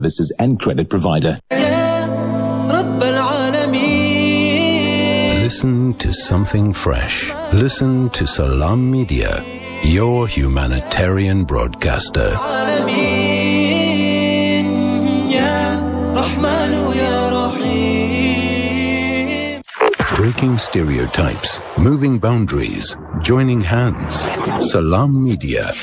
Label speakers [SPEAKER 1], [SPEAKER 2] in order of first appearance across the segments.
[SPEAKER 1] This is N-Credit Provider.
[SPEAKER 2] Listen to something fresh. Listen to Salam Media, your humanitarian broadcaster. Breaking stereotypes, moving boundaries, joining hands. Salam Media.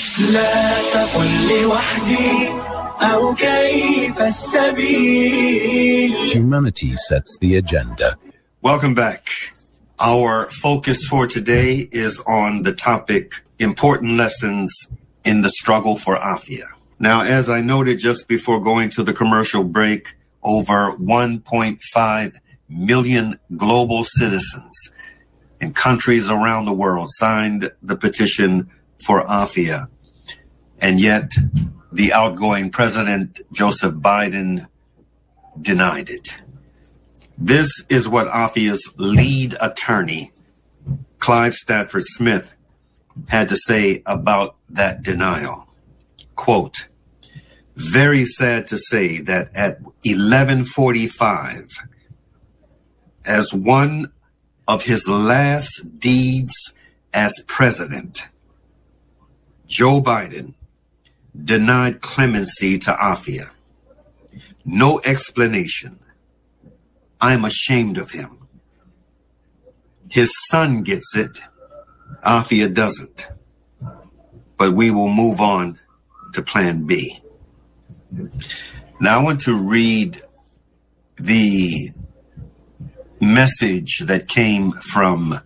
[SPEAKER 2] Humanity sets the agenda.
[SPEAKER 3] Welcome back. Our focus for today is on the topic, important lessons in the struggle for Afia. Now, as I noted just before going to the commercial break, over 1.5 million global citizens in countries around the world signed the petition for Afia. And yet, the outgoing President Joseph Biden denied it. This is what Afia's lead attorney, Clive Stafford Smith, had to say about that denial. Quote, "Very sad to say that at 11:45, as one of his last deeds as president, Joe Biden denied clemency to Afia. No explanation. I'm ashamed of him. His son gets it. Afia doesn't. But we will move on to Plan B." Now I want to read the message that came from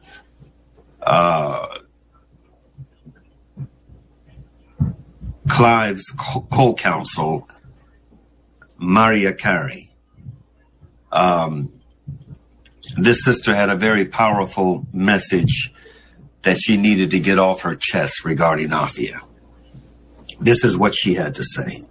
[SPEAKER 3] Clive's co-counsel, Maria Carey. This sister had a very powerful message that she needed to get off her chest regarding Afia. This is what she had to say.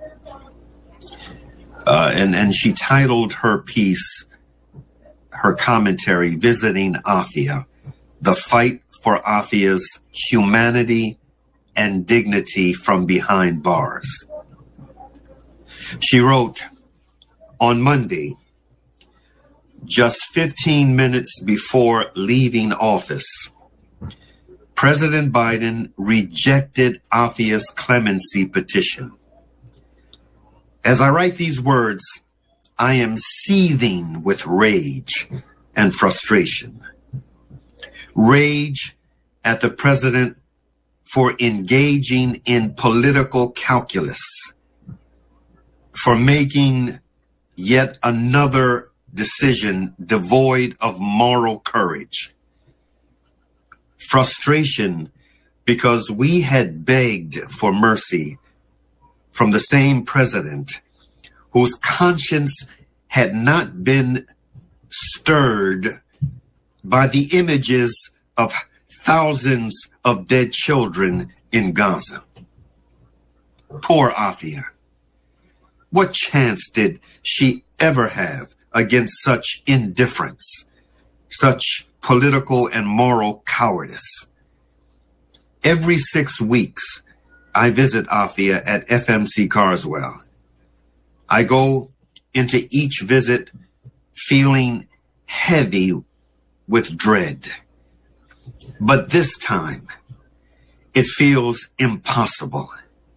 [SPEAKER 3] And she titled her piece, her commentary, Visiting Afia, the Fight for Afia's Humanity and Dignity from Behind Bars. She wrote, "On Monday, just 15 minutes before leaving office, President Biden rejected Afia's clemency petition. As I write these words, I am seething with rage and frustration. Rage at the president for engaging in political calculus, for making yet another decision devoid of moral courage. Frustration because we had begged for mercy from the same president whose conscience had not been stirred by the images of thousands of dead children in Gaza. Poor Afia. What chance did she ever have against such indifference, such political and moral cowardice? Every 6 weeks, I visit Afia at FMC Carswell. I go into each visit feeling heavy with dread. But this time, it feels impossible.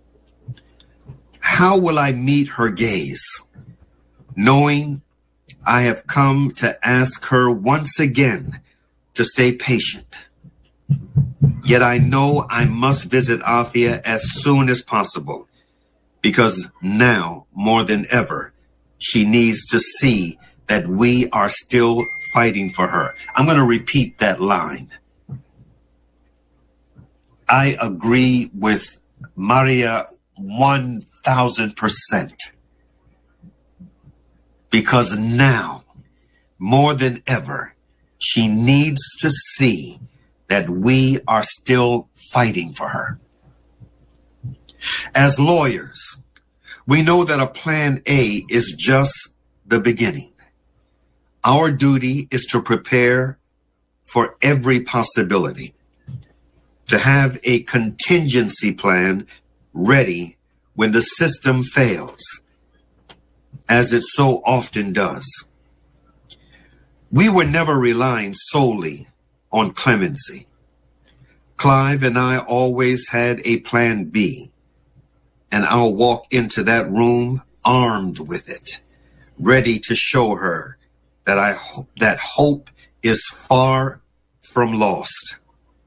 [SPEAKER 3] How will I meet her gaze, knowing I have come to ask her once again to stay patient? Yet I know I must visit Afia as soon as possible, because now, more than ever, she needs to see that we are still fighting for her." I'm going to repeat that line. I agree with Maria 1,000%. Because now, more than ever, she needs to see that we are still fighting for her. As lawyers, we know that a plan A is just the beginning. Our duty is to prepare for every possibility, to have a contingency plan ready when the system fails. as it so often does. We were never relying solely on clemency. Clive and I always had a plan B, and I'll walk into that room armed with it, ready to show her that hope is far from lost.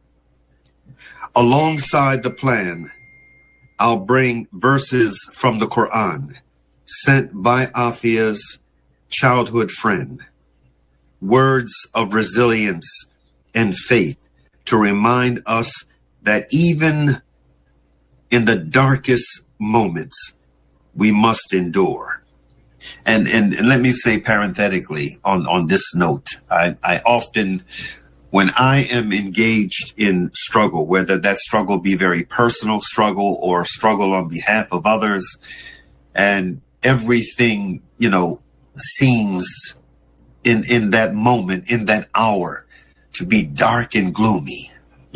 [SPEAKER 3] Alongside the plan, I'll bring verses from the Quran sent by Afia's childhood friend, words of resilience and faith to remind us that even in the darkest moments, we must endure. And let me say parenthetically on this note, I often, when I am engaged in struggle, whether that struggle be very personal struggle or struggle on behalf of others, and everything, seems in that moment, in that hour, to be dark and gloomy,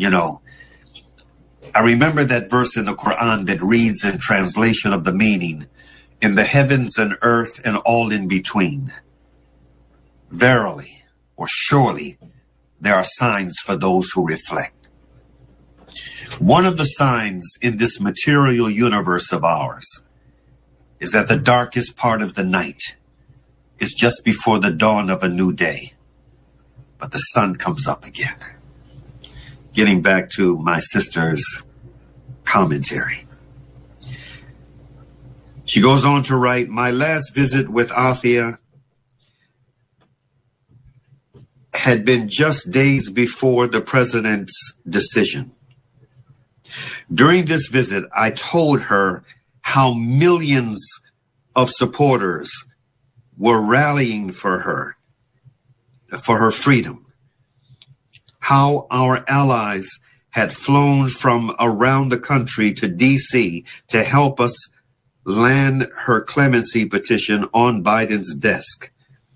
[SPEAKER 3] I remember that verse in the Quran that reads in translation of the meaning, in the heavens and earth and all in between. Verily, or surely, there are signs for those who reflect. One of the signs in this material universe of ours is that the darkest part of the night is just before the dawn of a new day, but the sun comes up again. Getting back to my sister's commentary. She goes on to write, my last visit with Afia had been just days before the president's decision. During this visit, I told her how millions of supporters were rallying for her freedom, how our allies had flown from around the country to D.C. to help us land her clemency petition on Biden's desk.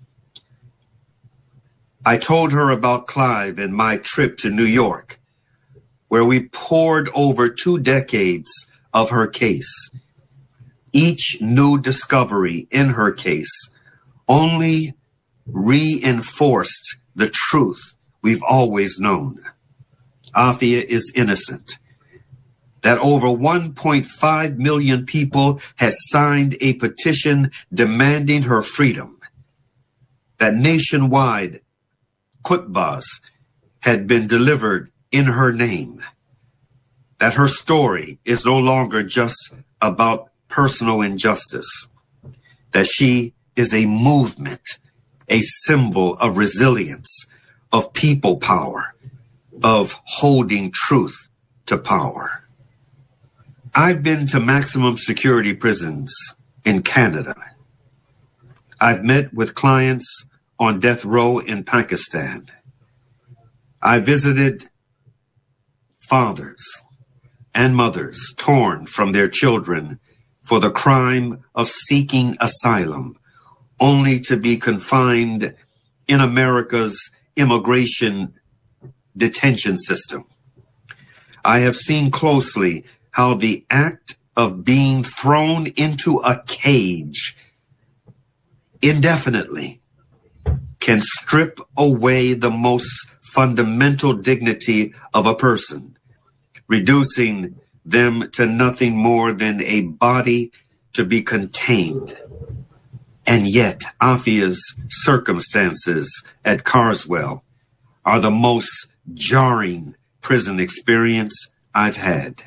[SPEAKER 3] I told her about Clive and my trip to New York, where we poured over 2 decades of her case. Each new discovery in her case only reinforced the truth we've always known. Afia is innocent. That over 1.5 million people had signed a petition demanding her freedom. That nationwide khutbahs had been delivered in her name. That her story is no longer just about personal injustice. That she is a movement, a symbol of resilience, of people power, of holding truth to power. I've been to maximum security prisons in Canada. I've met with clients on death row in Pakistan. I visited fathers and mothers torn from their children for the crime of seeking asylum, only to be confined in America's immigration detention system. I have seen closely how the act of being thrown into a cage indefinitely can strip away the most fundamental dignity of a person, reducing them to nothing more than a body to be contained. And yet, Afia's circumstances at Carswell are the most jarring prison experience I've had.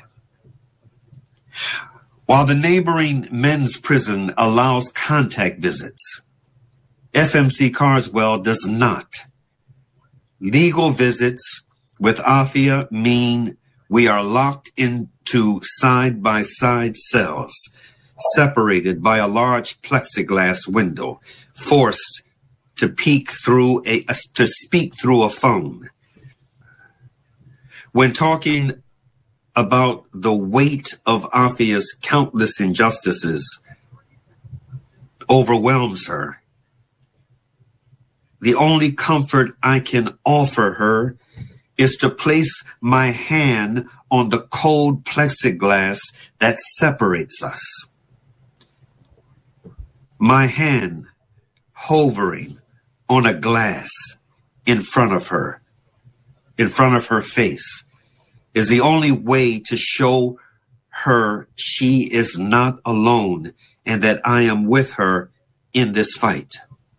[SPEAKER 3] While the neighboring men's prison allows contact visits, FMC Carswell does not. Legal visits with Afia mean we are locked into side-by-side cells, separated by a large plexiglass window, forced to speak through a phone. When talking about the weight of Afia's countless injustices overwhelms her, the only comfort I can offer her is to place my hand on the cold plexiglass that separates us. My hand hovering on a glass in front of her face, is the only way to show her she is not alone and that I am with her in this fight.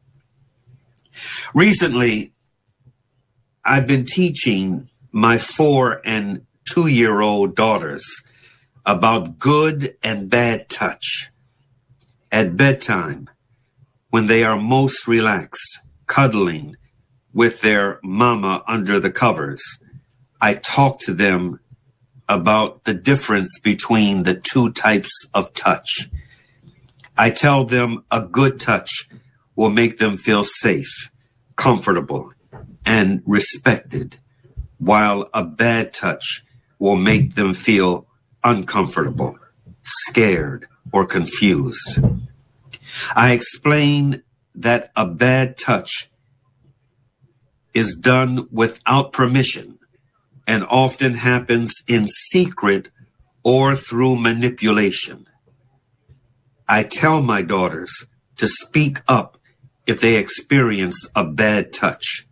[SPEAKER 3] Recently, I've been teaching my 4 and 2-year-old daughters about good and bad touch. At bedtime, when they are most relaxed, cuddling with their mama under the covers, I talk to them about the difference between the two types of touch. I tell them a good touch will make them feel safe, comfortable, and respected, while a bad touch will make them feel uncomfortable, scared, or confused. I explain that a bad touch is done without permission and often happens in secret or through manipulation. I tell my daughters to speak up if they experience a bad touch.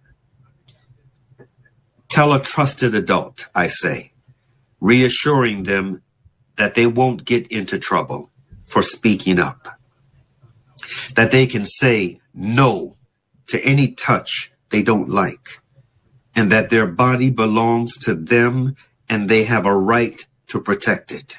[SPEAKER 3] Tell a trusted adult, I say, reassuring them that they won't get into trouble for speaking up, that they can say no to any touch they don't like, and that their body belongs to them and they have a right to protect it.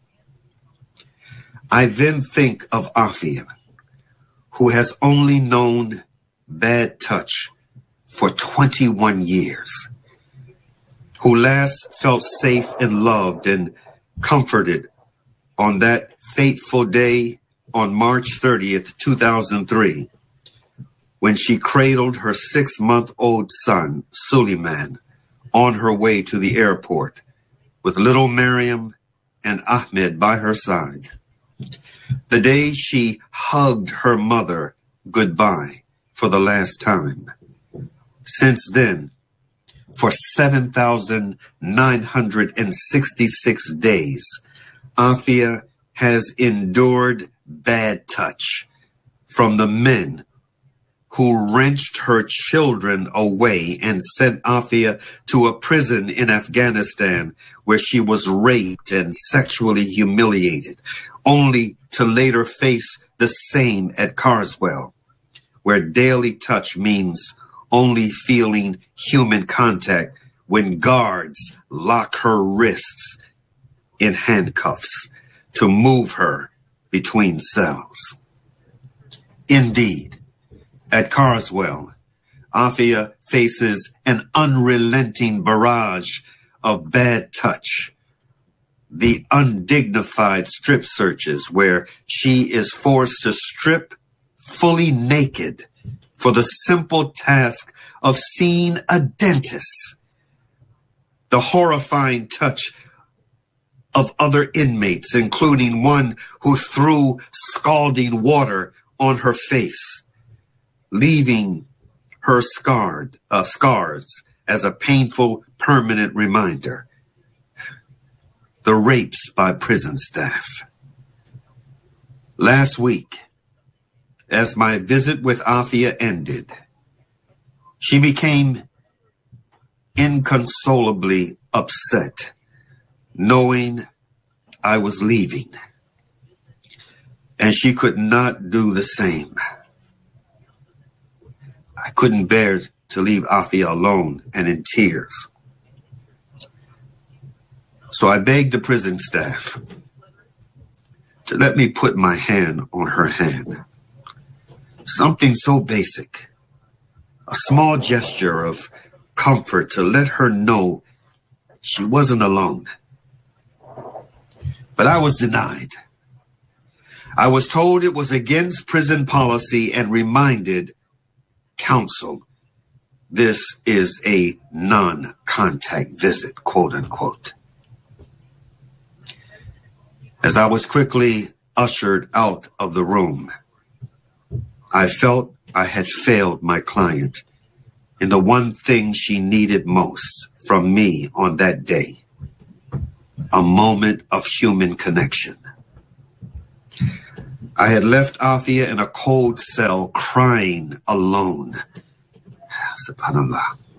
[SPEAKER 3] I then think of Afia, who has only known bad touch for 21 years, who last felt safe and loved and comforted on that fateful day on March 30th, 2003, when she cradled her 6-month-old son, Suleiman, on her way to the airport with little Miriam and Ahmed by her side. The day she hugged her mother goodbye for the last time. Since then, for 7,966 days, Afia has endured bad touch from the men who wrenched her children away and sent Afia to a prison in Afghanistan where she was raped and sexually humiliated, only to later face the same at Carswell, where daily touch means only feeling human contact when guards lock her wrists in handcuffs to move her between cells. Indeed, at Carswell, Afia faces an unrelenting barrage of bad touch. The undignified strip searches where she is forced to strip fully naked for the simple task of seeing a dentist. The horrifying touch of other inmates, including one who threw scalding water on her face, leaving her scars as a painful, permanent reminder. The rapes by prison staff. Last week, as my visit with Afia ended, she became inconsolably upset, knowing I was leaving, and she could not do the same. I couldn't bear to leave Afia alone and in tears. So I begged the prison staff to let me put my hand on her hand. Something so basic, a small gesture of comfort to let her know she wasn't alone. But I was denied. I was told it was against prison policy and reminded, counsel, this is a non-contact visit, quote unquote. As I was quickly ushered out of the room, I felt I had failed my client in the one thing she needed most from me on that day, a moment of human connection. I had left Afia in a cold cell, crying alone. Subhanallah.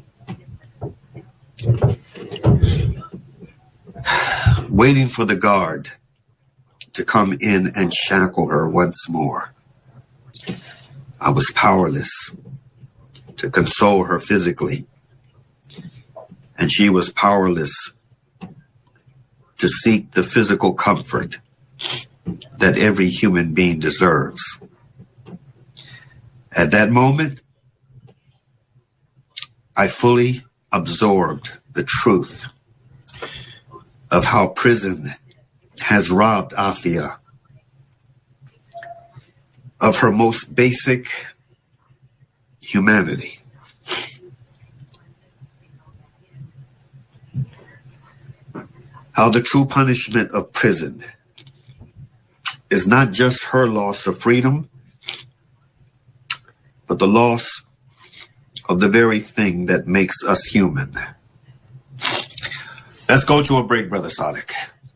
[SPEAKER 3] Waiting for the guard to come in and shackle her once more. I was powerless to console her physically, and she was powerless to seek the physical comfort that every human being deserves. At that moment, I fully absorbed the truth of how prison has robbed Afia of her most basic humanity. How the true punishment of prison is not just her loss of freedom, but the loss of the very thing that makes us human. Let's go to a break, Brother Sadiq.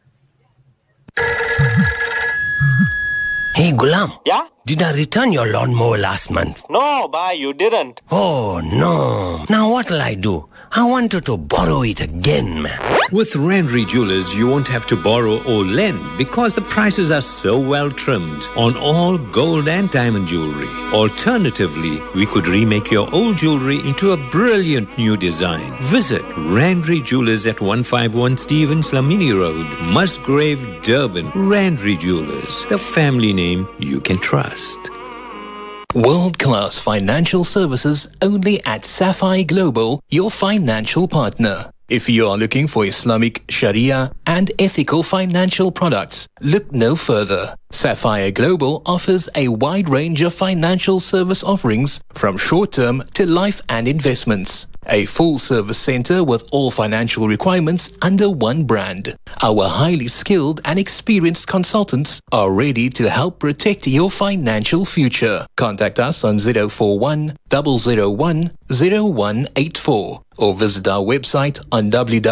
[SPEAKER 1] Hey, Ghulam.
[SPEAKER 4] Yeah?
[SPEAKER 1] Did I return your lawnmower last month?
[SPEAKER 4] No, bhai, you didn't.
[SPEAKER 1] Oh, no. Now what'll I do? I wanted to borrow it again, man.
[SPEAKER 5] With Randry Jewelers, you won't have to borrow or lend because the prices are so well trimmed on all gold and diamond jewelry. Alternatively, we could remake your old jewelry into a brilliant new design. Visit Randry Jewelers at 151 Stevens Lamini Road, Musgrave, Durban. Randry Jewelers, the family name you can trust.
[SPEAKER 6] World-class financial services only at Sapphire Global, your financial partner. If you are looking for Islamic Sharia and ethical financial products, look no further. Sapphire Global offers a wide range of financial service offerings from short-term to life and investments. A full-service center with all financial requirements under one brand. Our highly skilled and experienced consultants are ready to help protect your financial future. Contact us on 041 001 0184 or visit our website on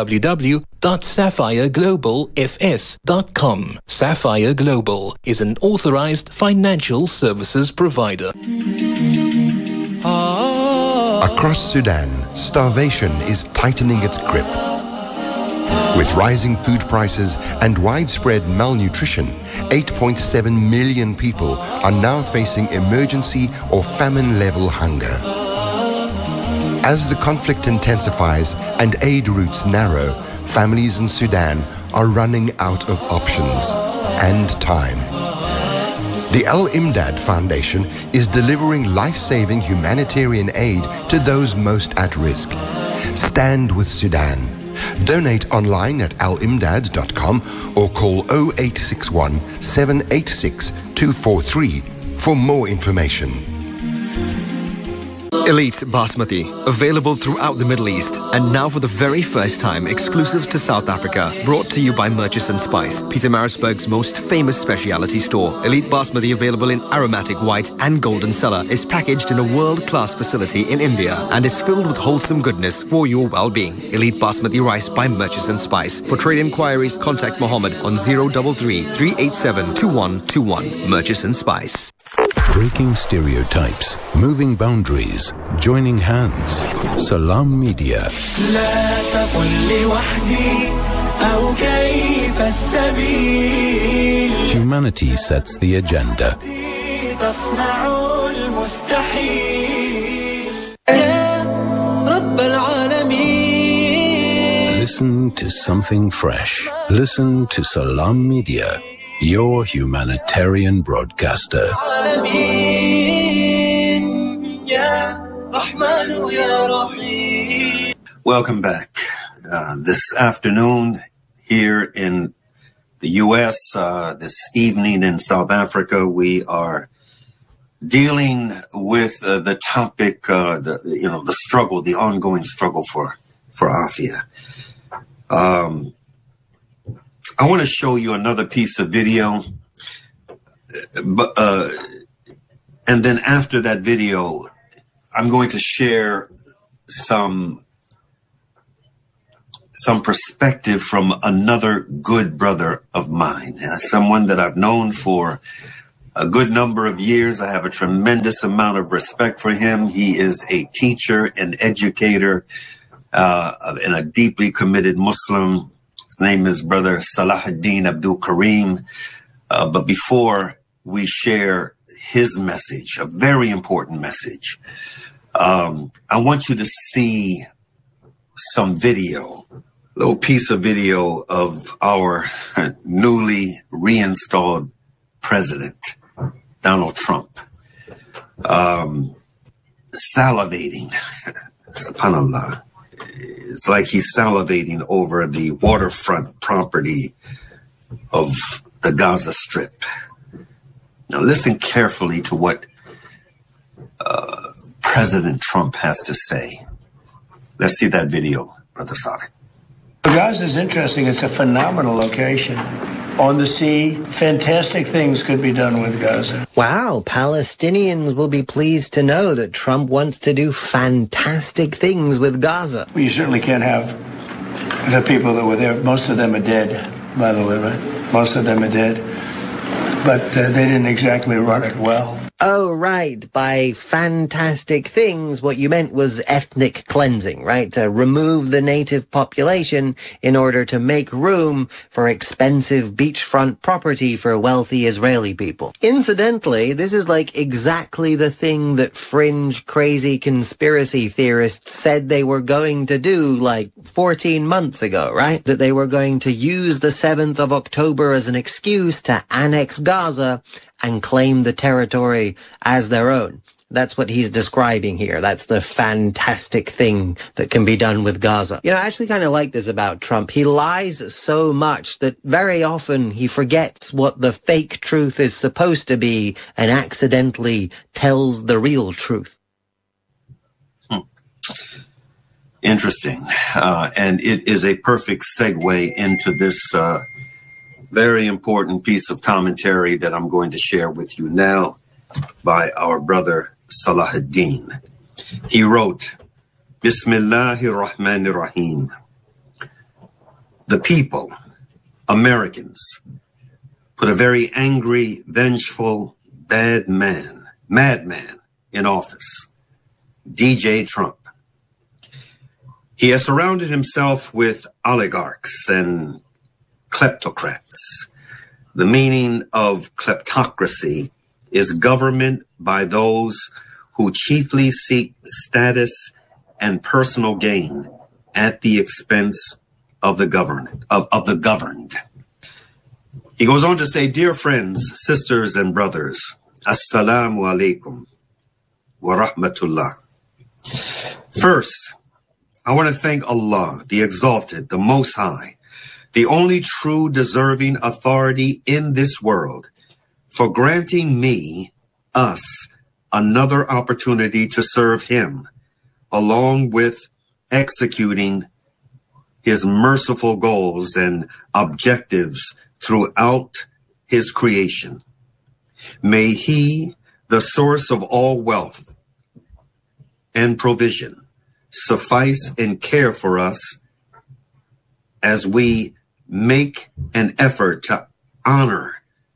[SPEAKER 6] www.sapphireglobalfs.com. Sapphire Global is an authorized financial services provider.
[SPEAKER 7] Across Sudan, starvation is tightening its grip. With rising food prices and widespread malnutrition, 8.7 million people are now facing emergency or famine-level hunger. As the conflict intensifies and aid routes narrow, families in Sudan are running out of options and time. The Al-Imdad Foundation is delivering life-saving humanitarian aid to those most at risk. Stand with Sudan. Donate online at alimdad.com or call 0861 786 243 for more information.
[SPEAKER 8] Elite Basmati, available throughout the Middle East and now for the very first time exclusive to South Africa. Brought to you by Murchison Spice, Pietermaritzburg's most famous specialty store. Elite Basmati, available in aromatic white and golden cellar, is packaged in a world-class facility in India and is filled with wholesome goodness for your well-being. Elite Basmati rice by Murchison Spice. For trade inquiries, contact Mohammed on 033 387 2121. Murchison Spice.
[SPEAKER 2] Breaking stereotypes, moving boundaries, joining hands. Salam Media. Humanity sets the agenda. Listen to something fresh. Listen to Salam Media, your humanitarian broadcaster.
[SPEAKER 3] Welcome back. This afternoon here in the U.S., this evening in South Africa, we are dealing with the topic, the struggle, the ongoing struggle for Afia. I want to show you another piece of video, and then after that video, I'm going to share some perspective from another good brother of mine, someone that I've known for a good number of years. I have a tremendous amount of respect for him. He is a teacher, an educator, and a deeply committed Muslim. His name is Brother Salahuddin Abdul Karim. But before we share his message, a very important message, I want you to see some video, a little piece of video of our newly reinstalled president, Donald Trump, salivating, subhanAllah. It's like he's salivating over the waterfront property of the Gaza Strip. Now listen carefully to what President Trump has to say. Let's see that video, Brother Sadiq.
[SPEAKER 4] Gaza is interesting. It's a phenomenal location. On the sea, fantastic things could be done with Gaza.
[SPEAKER 9] Wow, Palestinians will be pleased to know that Trump wants to do fantastic things with Gaza.
[SPEAKER 4] Well, you certainly can't have the people that were there. Most of them are dead, by the way, right? Most of them are dead. But they didn't exactly run it well.
[SPEAKER 9] Oh, right. By fantastic things, what you meant was ethnic cleansing, right? To remove the native population in order to make room for expensive beachfront property for wealthy Israeli people. Incidentally, this is like exactly the thing that fringe, crazy conspiracy theorists said they were going to do like 14 months ago, right? That they were going to use the 7th of October as an excuse to annex Gaza and claim the territory as their own. That's what he's describing here. That's the fantastic thing that can be done with Gaza. You know, I actually kind of like this about Trump. He lies so much that very often he forgets what the fake truth is supposed to be and accidentally tells the real truth.
[SPEAKER 3] Interesting. And it is a perfect segue into this very important piece of commentary that I'm going to share with you now by our brother Salahuddin. He wrote, Bismillahir Rahmanir Rahim. The people, Americans, put a very angry, vengeful, madman in office, DJ Trump. He has surrounded himself with oligarchs and kleptocrats. The meaning of kleptocracy is government by those who chiefly seek status and personal gain at the expense of the governed. He goes on to say, dear friends, sisters, and brothers, Assalamu alaikum wa rahmatullah. First, I want to thank Allah, the Exalted, the Most High, the only true deserving authority in this world, for granting us, another opportunity to serve him, along with executing his merciful goals and objectives throughout his creation. May he, the source of all wealth and provision, suffice and care for us as we make an effort to honor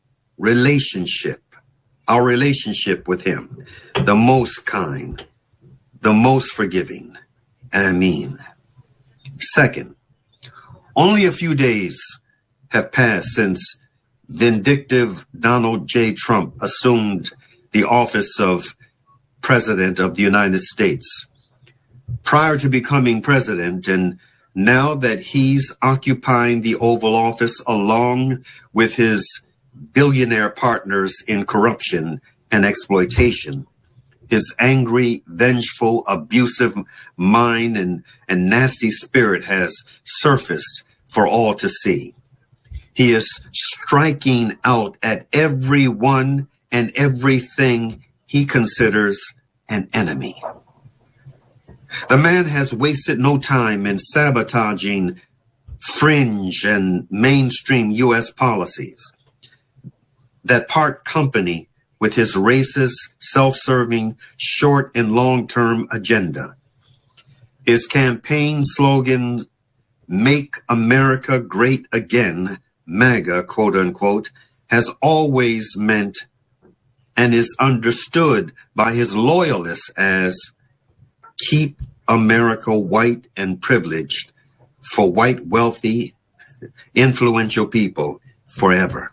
[SPEAKER 3] our relationship with him, the most kind, the most forgiving. Ameen. Second, only a few days have passed since vindictive Donald J. Trump assumed the office of President of the United States. Prior to becoming president, and now that he's occupying the Oval Office along with his billionaire partners in corruption and exploitation, his angry, vengeful, abusive mind and nasty spirit has surfaced for all to see. He is striking out at everyone and everything he considers an enemy. The man has wasted no time in sabotaging fringe and mainstream U.S. policies that part company with his racist, self-serving, short and long-term agenda. His campaign slogans, Make America Great Again, MAGA, quote unquote, has always meant and is understood by his loyalists as keep America white and privileged for white, wealthy, influential people forever.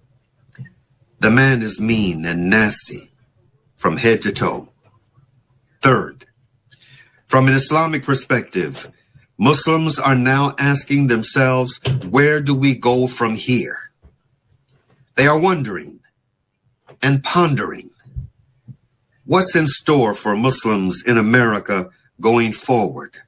[SPEAKER 3] The man is mean and nasty from head to toe. Third, from an Islamic perspective, Muslims are now asking themselves, where do we go from here? They are wondering and pondering what's in store for Muslims in America going forward.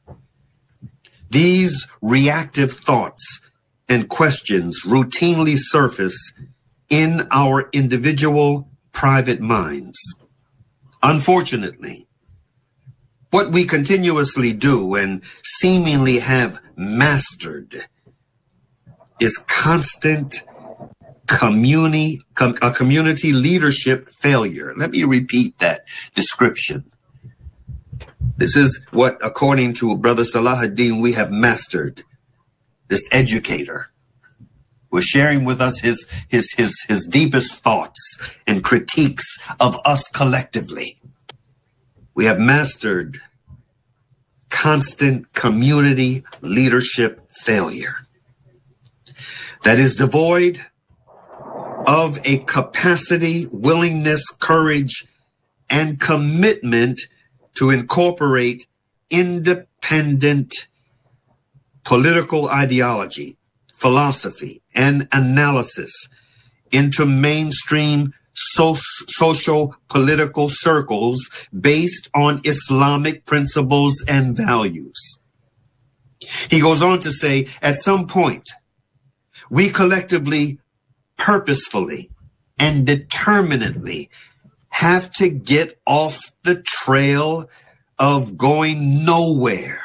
[SPEAKER 3] These reactive thoughts and questions routinely surface in our individual private minds. Unfortunately, what we continuously do and seemingly have mastered is constant community leadership failure. Let me repeat that description. This is what, according to Brother Salahuddin, we have mastered. This educator was sharing with us his deepest thoughts and critiques of us collectively. We have mastered constant community leadership failure that is devoid of a capacity, willingness, courage, and commitment to incorporate independent political ideology, philosophy, and analysis into mainstream social political circles based on Islamic principles and values. He goes on to say, at some point, we collectively, purposefully, and determinedly have to get off the trail of going nowhere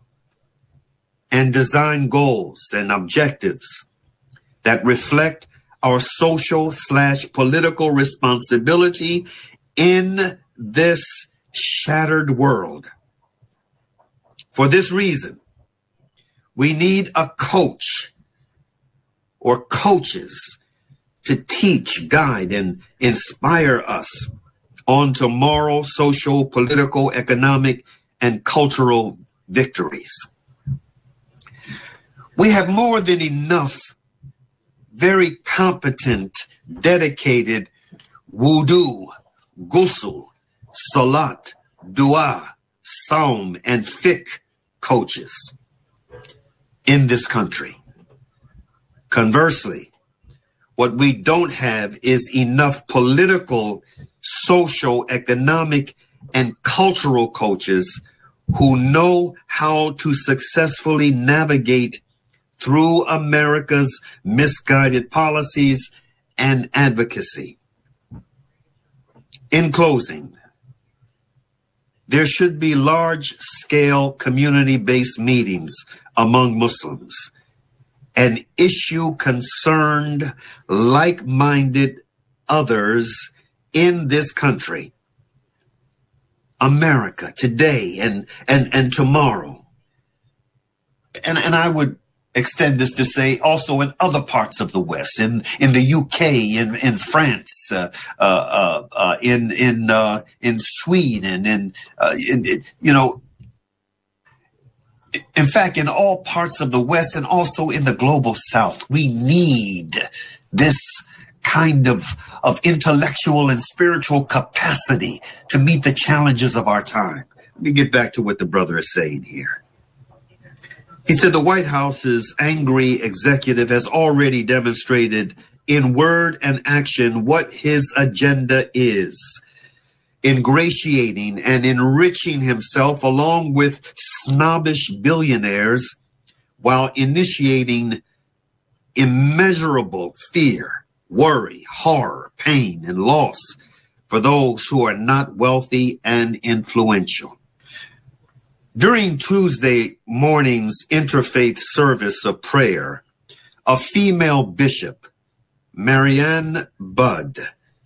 [SPEAKER 3] and design goals and objectives that reflect our social/political responsibility in this shattered world. For this reason, we need a coach or coaches to teach, guide, and inspire us on tomorrow's social, political, economic, and cultural victories. We have more than enough very competent, dedicated wudu, ghusl, salat, dua, saum, and fiqh coaches in this country. Conversely, what we don't have is enough political, social, economic, and cultural coaches who know how to successfully navigate through America's misguided policies and advocacy. In closing, there should be large-scale community-based meetings among Muslims, an issue concerned like-minded others in this country, America, today and tomorrow. And I would extend this to say also in other parts of the West, in the UK, in France, in Sweden, in fact, in all parts of the West and also in the global South. We need this kind of intellectual and spiritual capacity to meet the challenges of our time. Let me get back to what the brother is saying here. He said the White House's angry executive has already demonstrated in word and action what his agenda is, ingratiating and enriching himself along with snobbish billionaires while initiating immeasurable fear, worry, horror, pain, and loss for those who are not wealthy and influential. During Tuesday morning's interfaith service of prayer, a female bishop, Marianne Budd,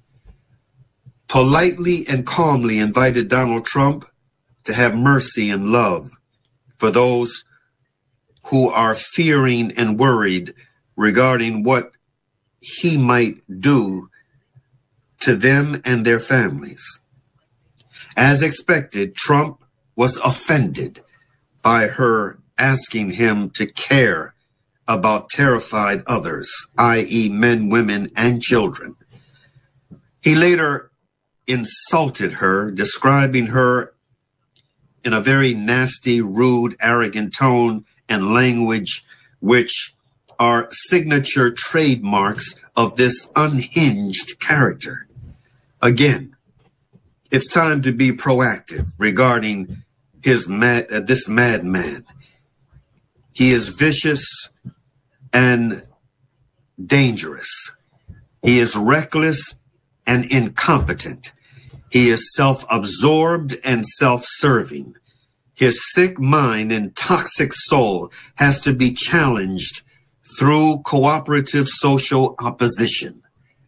[SPEAKER 3] politely and calmly invited Donald Trump to have mercy and love for those who are fearing and worried regarding what he might do to them and their families. As expected, Trump was offended by her asking him to care about terrified others, i.e. men, women, and children. He later insulted her, describing her in a very nasty, rude, arrogant tone and language, which are signature trademarks of this unhinged character. Again, it's time to be proactive regarding this madman. He is vicious and dangerous. He is reckless and incompetent. He is self-absorbed and self-serving. His sick mind and toxic soul has to be challenged through cooperative social opposition.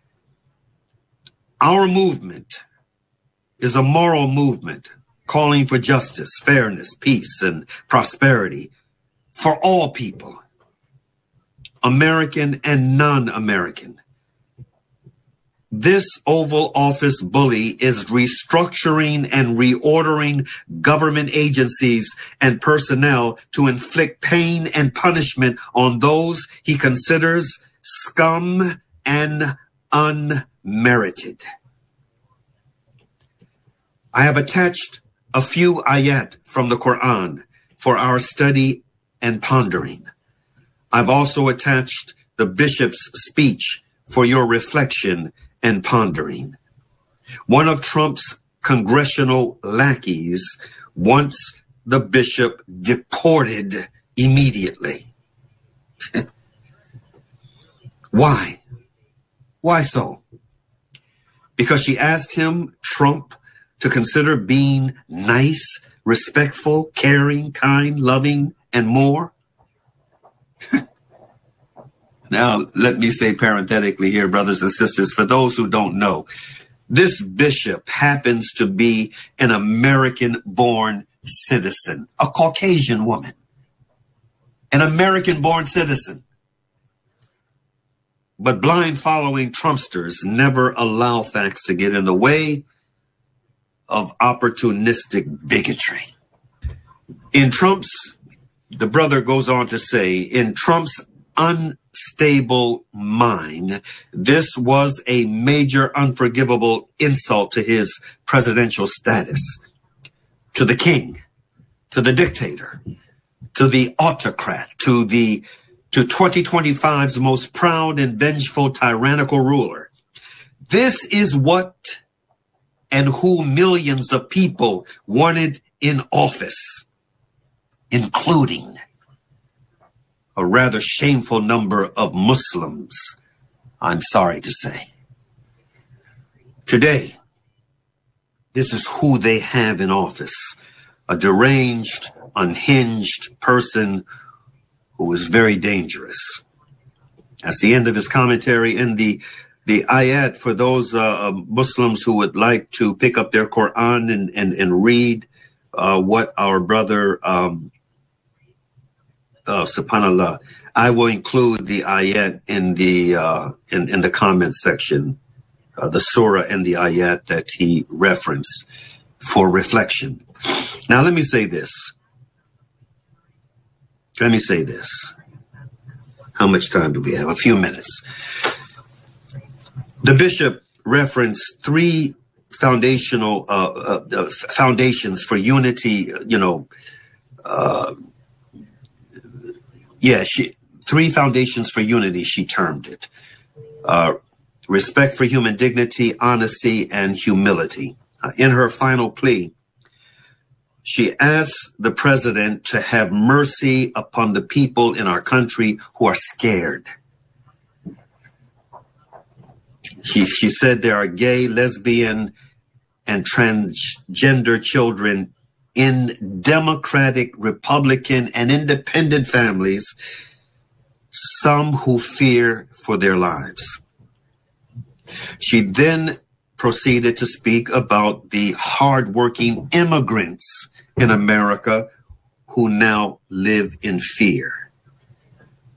[SPEAKER 3] Our movement is a moral movement calling for justice, fairness, peace, and prosperity for all people, American and non-American. This Oval Office bully is restructuring and reordering government agencies and personnel to inflict pain and punishment on those he considers scum and unmerited. I have attached a few ayat from the Quran for our study and pondering. I've also attached the bishop's speech for your reflection and pondering. One of Trump's congressional lackeys wants the bishop deported immediately. Why? Why so? Because she asked him, Trump, to consider being nice, respectful, caring, kind, loving, and more? Now, let me say parenthetically here, brothers and sisters, for those who don't know, this bishop happens to be an American-born citizen, a Caucasian woman, an American-born citizen. But blind following Trumpsters never allow facts to get in the way of opportunistic bigotry. The brother goes on to say, in Trump's unstable mind, this was a major, unforgivable insult to his presidential status, to the king, to the dictator, to the autocrat, to 2025's most proud and vengeful tyrannical ruler. This is what and who millions of people wanted in office, including a rather shameful number of Muslims, I'm sorry to say. Today, this is who they have in office, a deranged, unhinged person who is very dangerous. That's the end of his commentary in the ayat for those Muslims who would like to pick up their Quran and read what our brother subhanallah. I will include the ayat in the comment section, the surah and the ayat that he referenced for reflection. Now, let me say this. How much time do we have? A few minutes. The bishop referenced three foundational foundations for unity, three foundations for unity, she termed it. Respect for human dignity, honesty, and humility. In her final plea, she asked the president to have mercy upon the people in our country who are scared. She said there are gay, lesbian, and transgender children in Democratic, Republican, and independent families, some who fear for their lives. She then proceeded to speak about the hardworking immigrants in America who now live in fear.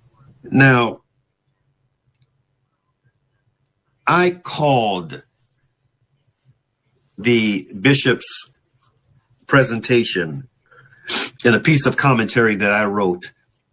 [SPEAKER 3] Now, I called the bishop's presentation in a piece of commentary that I wrote,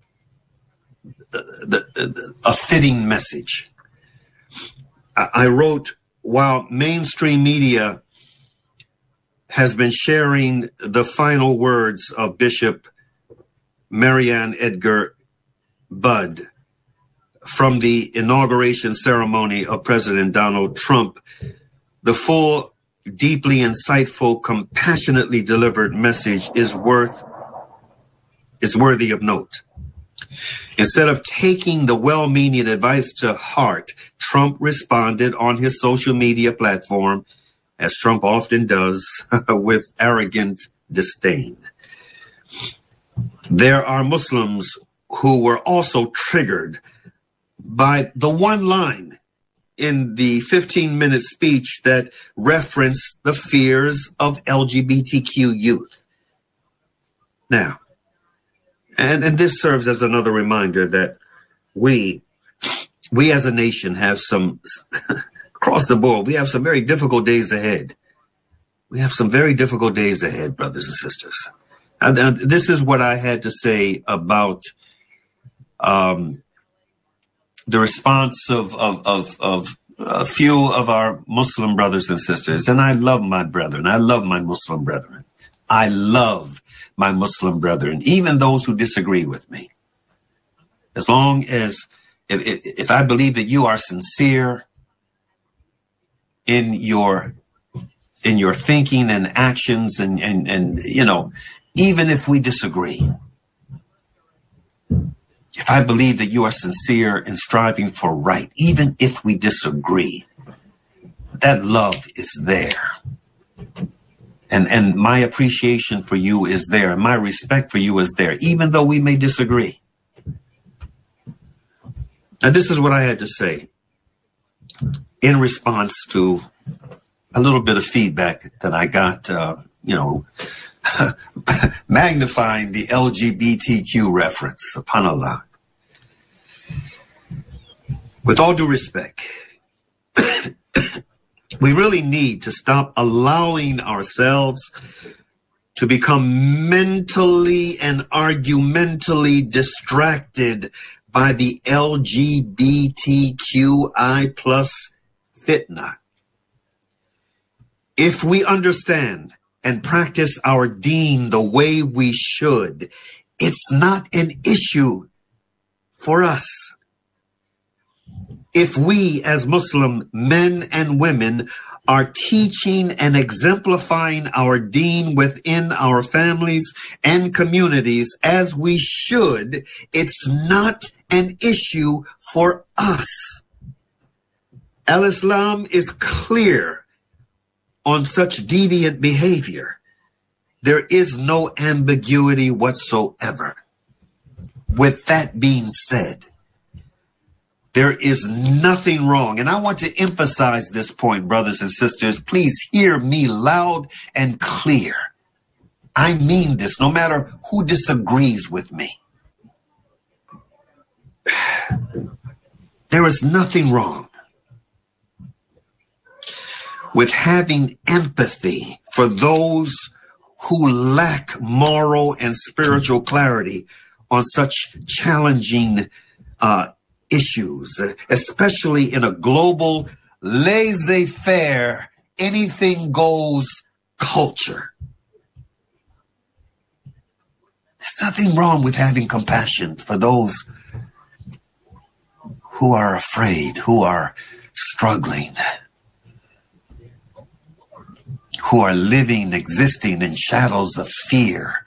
[SPEAKER 3] a fitting message. I wrote, while mainstream media has been sharing the final words of Bishop Marianne Edgar Budd from the inauguration ceremony of President Donald Trump, the full, deeply insightful, compassionately delivered message is worthy of note. Instead of taking the well-meaning advice to heart, Trump responded on his social media platform, as Trump often does, with arrogant disdain. There are Muslims who were also triggered by the one line in the 15-minute speech that referenced the fears of LGBTQ youth. Now, and this serves as another reminder that we as a nation have some, across the board, we have some very difficult days ahead. We have some very difficult days ahead, brothers and sisters. And this is what I had to say about the response of a few of our Muslim brothers and sisters. And I love my brethren. I love my Muslim brethren. I love my Muslim brethren, even those who disagree with me. As long as, if I believe that you are sincere in your thinking and actions and you know, even if we disagree, if I believe that you are sincere in striving for right, even if we disagree, that love is there. And my appreciation for you is there. And my respect for you is there, even though we may disagree. And this is what I had to say in response to a little bit of feedback that I got, you know, magnifying the LGBTQ reference, subhanAllah. With all due respect, we really need to stop allowing ourselves to become mentally and argumentally distracted by the LGBTQI plus fitna. If we understand and practice our deen the way we should, it's not an issue for us. If we as Muslim men and women are teaching and exemplifying our deen within our families and communities as we should, it's not an issue for us. Al-Islam is clear on such deviant behavior. There is no ambiguity whatsoever. With that being said, there is nothing wrong. And I want to emphasize this point, brothers and sisters. Please hear me loud and clear. I mean this, no matter who disagrees with me. There is nothing wrong with having empathy for those who lack moral and spiritual clarity on such challenging issues, especially in a global, laissez-faire, anything goes culture. There's nothing wrong with having compassion for those who are afraid, who are struggling, who are living, existing in shadows of fear.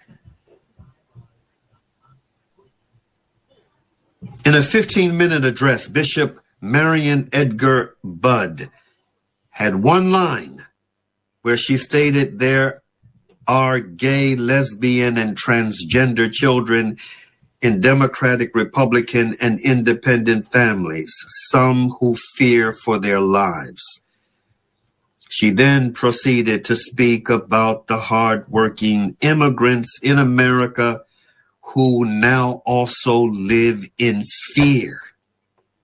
[SPEAKER 3] In a 15-minute address, Bishop Marianne Edgar Budd had one line where she stated there are gay, lesbian, and transgender children in Democratic, Republican, and independent families, some who fear for their lives. She then proceeded to speak about the hardworking immigrants in America who now also live in fear.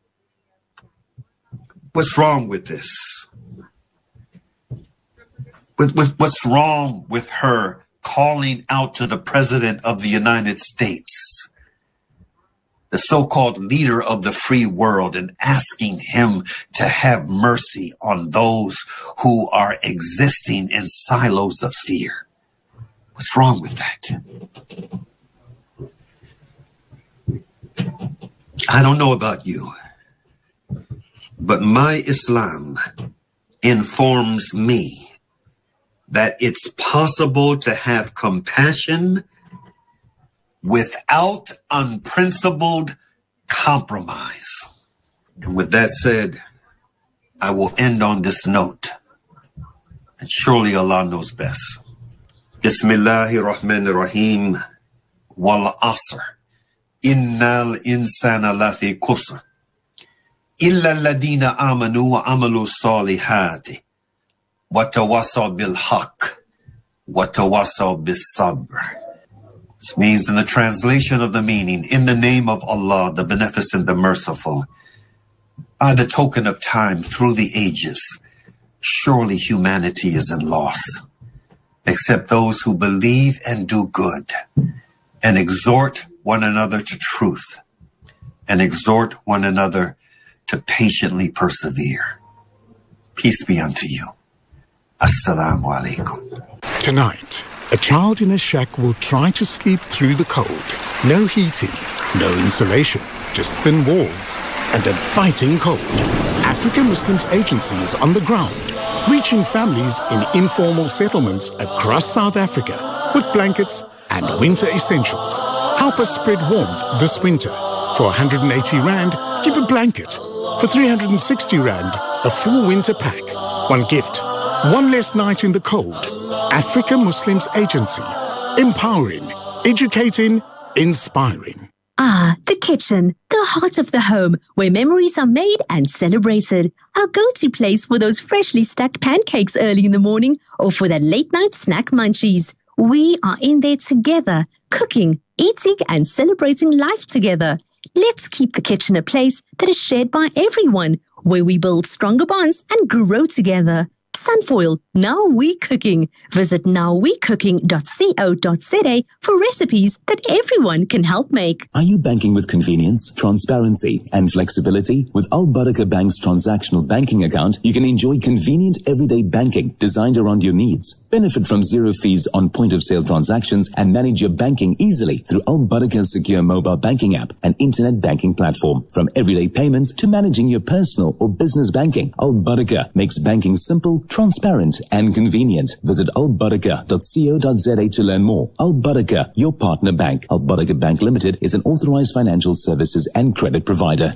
[SPEAKER 3] What's wrong with this? What's wrong with her calling out to the President of the United States, the so-called leader of the free world, and asking him to have mercy on those who are existing in silos of fear? What's wrong with that? I don't know about you, but my Islam informs me that it's possible to have compassion without unprincipled compromise. And with that said, I will end on this note. And surely Allah knows best. Bismillahir Rahmanir Rahim. Wal Asr. Innal insana lafi kusr. Illa alladhina amanu wa amalu salihati. Watawasaw bil haqq. Watawasaw bis sabr. This means, in the translation of the meaning, in the name of Allah, the Beneficent, the Merciful, by the token of time through the ages, surely humanity is in loss, except those who believe and do good, and exhort one another to truth, and exhort one another to patiently persevere. Peace be unto you. Assalamu alaikum.
[SPEAKER 10] Tonight, a child in a shack will try to sleep through the cold. No heating, no insulation, just thin walls and a biting cold. African Muslims Agency is on the ground, reaching families in informal settlements across South Africa with blankets and winter essentials. Help us spread warmth this winter. For 180 Rand, give a blanket. For 360 Rand, a full winter pack. One gift, one less night in the cold. African Muslims Agency. Empowering, educating, inspiring.
[SPEAKER 11] Ah, the kitchen, the heart of the home, where memories are made and celebrated. Our go-to place for those freshly stacked pancakes early in the morning or for that late-night snack munchies. We are in there together, cooking, eating and celebrating life together. Let's keep the kitchen a place that is shared by everyone, where we build stronger bonds and grow together. Sunfoil, Now We Cooking. Visit nowwecooking.co.za for recipes that everyone can help make.
[SPEAKER 12] Are you banking with convenience, transparency, and flexibility? With Al Barakah Bank's transactional banking account, you can enjoy convenient everyday banking designed around your needs. Benefit from zero fees on point-of-sale transactions and manage your banking easily through Al Barakah's secure mobile banking app and internet banking platform. From everyday payments to managing your personal or business banking, Al Barakah makes banking simple, transparent and convenient. Visit albarakah.co.za to learn more. Al Barakah, your partner bank. Al Barakah Bank Limited is an authorized financial services and credit provider.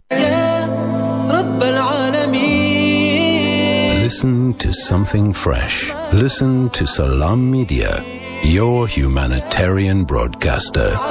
[SPEAKER 2] Listen to something fresh. Listen to Salam Media, your humanitarian broadcaster.